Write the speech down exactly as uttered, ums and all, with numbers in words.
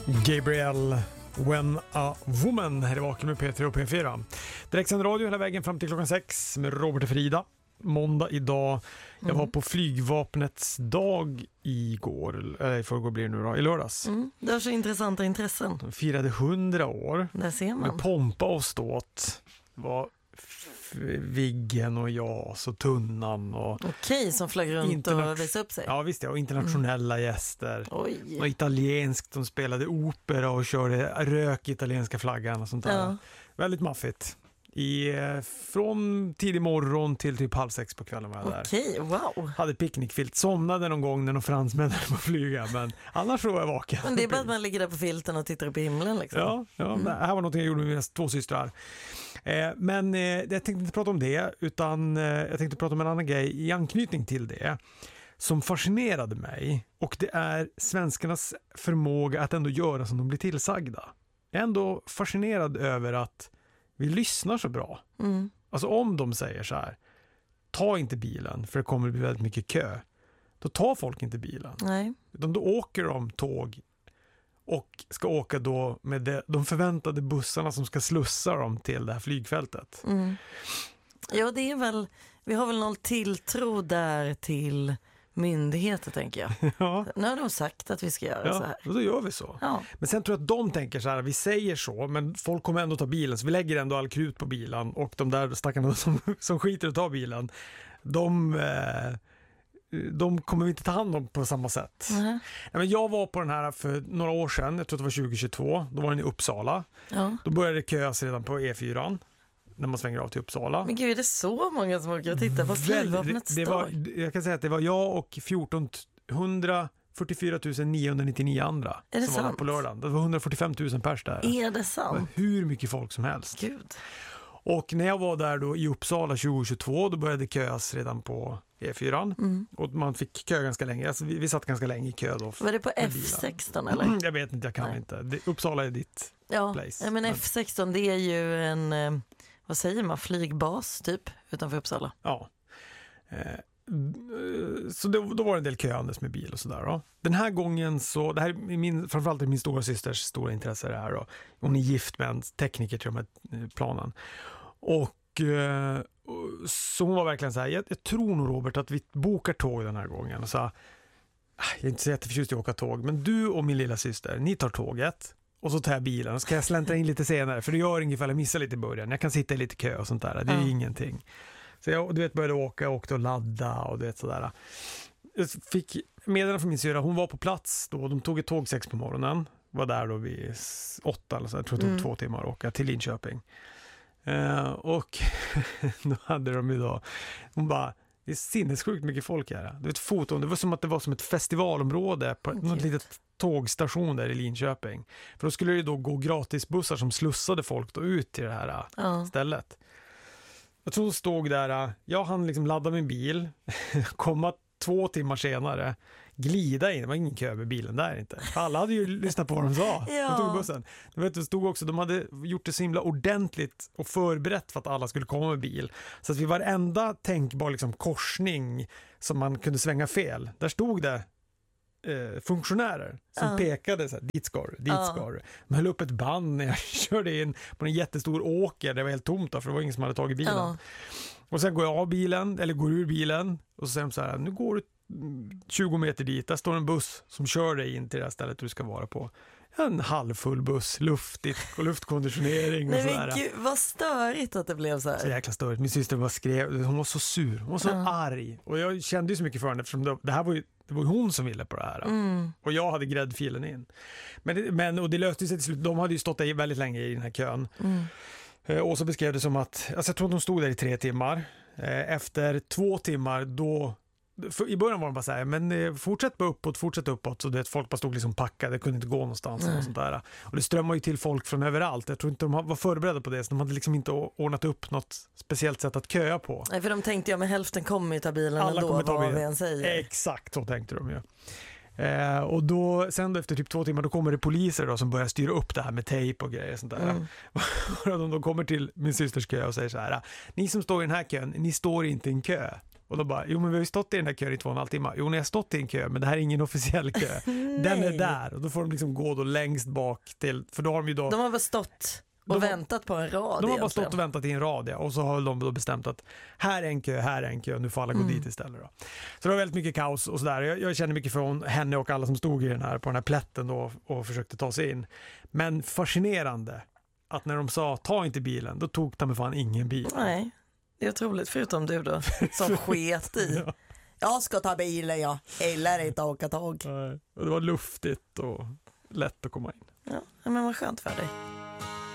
Gabriel, When a Woman här i Vaken med P tre och P fyra. Direktsänd radio hela vägen fram till klockan sex med Robert och Frida. Måndag idag. Jag var på flygvapnets dag igår, eller i förrgår blir det nu då, i lördags. Mm, det var så intressanta intressen. De firade hundra år. Där ser man. Med pompa och ståt. Det var Viggen och JAS och Tunnan och... Okej, som flög runt interna- och visade upp sig. Ja visst, ja, och internationella mm. gäster. Oj. Och italienskt, de spelade opera och körde rök italienska flaggan och sånt där. Ja. Väldigt maffigt. I, från tidig morgon till typ halv sex på kvällen var jag där. Okej, wow. Hade picknickfilt, somnade någon gång när de fransmännen var flyga, men annars så var jag vaken. Men det är bara att man ligger där på filten och tittar upp i himlen liksom. Ja, ja mm. det här var något jag gjorde med mina två systrar. Eh, men eh, jag tänkte inte prata om det, utan eh, jag tänkte prata om en annan grej i anknytning till det som fascinerade mig, och det är svenskarnas förmåga att ändå göra som de blir tillsagda. Jag är ändå fascinerad över att vi lyssnar så bra. Mm. Alltså om de säger så här: ta inte bilen för det kommer bli väldigt mycket kö. Då tar folk inte bilen. Nej. Utan då åker de tåg och ska åka då med det, de förväntade bussarna som ska slussa dem till det här flygfältet. Mm. Ja, det är väl, vi har väl någon tilltro där till myndigheter, tänker jag. Ja. Nu har de sagt att vi ska göra ja, så här. Ja, då gör vi så. Ja. Men sen tror jag att de tänker så här, vi säger så, men folk kommer ändå ta bilen, så vi lägger ändå all krut på bilen, och de där stackarna som, som skiter att ta bilen, de, eh, de kommer vi inte ta hand om på samma sätt. Mm. Ja, men jag var på den här för några år sedan, jag tror det var tjugo tjugotvå, då var den i Uppsala. Ja. Då började det köas redan på E fyra. När man svänger av till Uppsala. Men gud, är det så många som åker och tittar på flygvapnets dag? Jag kan säga att det var jag och fjortonhundrafyrtiofyra tusen niohundranittionio andra är det som sant? var där på lördagen. Det var hundrafyrtiofem tusen pers där. Är det sant? Det var hur mycket folk som helst. Gud. Och när jag var där då i Uppsala tjugo tjugotvå, då började det köas redan på E fyra. Mm. Och man fick kö ganska länge. Alltså vi, vi satt ganska länge i kö då. Var det på F sexton eller? Jag vet inte, jag kan Nej. inte. Det, Uppsala är ditt ja, place. Ja, men F sexton, det är ju en... Vad säger man? Flygbas typ utanför Uppsala. Ja. Eh, så då, då var det en del köandes med bil och sådär då. Den här gången så, det här är min, framförallt är min stora systers stora intresse det här då. Hon är gift med en tekniker till de här planen. Och eh, så hon var verkligen så här, jag, jag tror nog Robert att vi bokar tåg den här gången. Och så, jag är inte så jätteförtjust i att åka tåg, men du och min lilla syster, ni tar tåget. Och så tar jag bilen och så kan jag släntra in lite senare, för det gör inget ifall jag missar lite i början. Jag kan sitta i lite kö och sånt där. Det är ja. ingenting. Så jag du vet, började åka, jag åkte och ladda och du vet sådär. Jag fick meddelande från min syra, hon var på plats då. De tog ett tåg sex på morgonen. Var där då vid åtta eller så. Jag tror det tog mm. två timmar att åka till Linköping. Uh, och då hade de ju då, hon bara, det är sinnessjukt mycket folk här. Du vet, foton, det var som att det var som ett festivalområde på okay. något litet tågstation där i Linköping. För då skulle det då gå gratisbussar som slussade folk då ut till det här uh. stället. Jag tror hon stod där, jag hann liksom ladda min bil, komma två timmar senare, glida in, det var ingen kö med bilen där inte. Alla hade ju lyssnat på vad de sa. Ja. De tog bussen. Du vet, det stod också, de hade gjort det så himla ordentligt och förberett för att alla skulle komma med bil. Så att vi varenda tänkbar liksom korsning som man kunde svänga fel, där stod det eh, funktionärer som uh. pekade så här, dit ska du, dit uh. ska du. De höll upp ett band när jag körde in på en jättestor åker, det var helt tomt då, för det var ingen som hade tagit bilen. Uh. Och sen går jag av bilen, eller går ur bilen, och så säger de så här, nu går du tjugo meter dit, där står en buss som kör dig in till det här stället du ska vara på. En halvfull buss, luftigt och luftkonditionering och Nej, sådär. Men gud, vad störigt att det blev så här. Så jäkla störigt. Min syster var skrev, hon var så sur, hon var så uh. arg. Och jag kände ju så mycket för henne, eftersom det, det här var ju det var ju hon som ville på det här. Mm. Och jag hade gräddfilen in. Men, det, men, och det löste sig till slut, de hade ju stått där väldigt länge i den här kön. Mm. Och så beskrev det som att, alltså jag tror att de stod där i tre timmar. Efter två timmar då, i början var de bara så här, men fortsätt bara uppåt, fortsätt uppåt. Så det folk bara stod liksom packade, det kunde inte gå någonstans. Mm. Och sånt där. Och det strömmar ju till folk från överallt. Jag tror inte de var förberedda på det, så de hade liksom inte ordnat upp något speciellt sätt att köa på. Nej, för de tänkte, ja men hälften kommer ju ta bilen Alla ändå, ta vad vi än säger. Exakt, så tänkte de ju. Eh, och då, sen då efter typ två timmar, då kommer det poliser då, som börjar styra upp det här med tejp och grejer och sånt där. Mm. Och de då kommer till min systers kö och säger så här: ni som står i den här kön, ni står inte i en kö. Och då bara, jo men vi har ju stått i den där kön i två och en halv timme. Jo, ni har stått i en kö, men det här är ingen officiell kö. Den är där. Och då får de liksom gå då längst bak till, för då har de ju då... De har väl stått och de väntat på en rad De har egentligen. bara stått och väntat i en rad, ja. Och så har de då bestämt att här är en kö, här är en kö, nu får alla gå Mm. dit istället då. Så det var väldigt mycket kaos och sådär. Jag, jag känner mycket från henne och alla som stod i den här, på den här plätten då och försökte ta sig in. Men fascinerande att när de sa ta inte bilen, då tog de fan ingen bil. Nej, det är otroligt, förutom du då, som sket i. Ja. Jag ska ta bilen, jag gillar inte åka tåg. Nej. Och det var luftigt och lätt att komma in. Ja, men vad skönt för dig.